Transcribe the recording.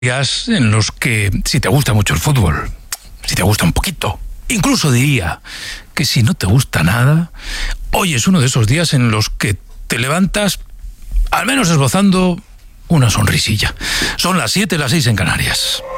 días en los que, si te gusta mucho el fútbol, si te gusta un poquito, incluso diría que si no te gusta nada, hoy es uno de esos días en los que te levantas al menos esbozando una sonrisilla. Son las 7, las 6 en Canarias.